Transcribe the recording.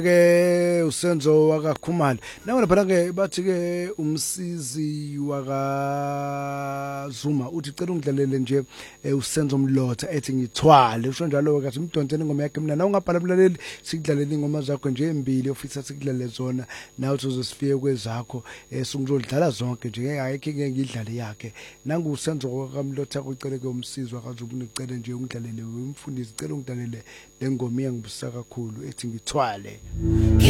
ke usenzo wakaKhumalo nawe lapha ke bathi ke umsizi wakaZuma uthi cela ungidlalele nje usenzo Mlotha ethi ngithwale usho njalo kathi umdonseni ingoma yakhe mina na ungabhala umlaleli sikudlalela ingoma zakho nje embili ofisa sikudlalele zona nawe uzosifike kwezakho singizodlala zonke nje ayikho ngiyidlale yakhe nangu usenzo wakaMlotha ucela ke umsizi wakaZuma unicela nje ungidlalele umfundisi cela ungidlalele lengoma iyangibusisa kakhulu ethi ngithwale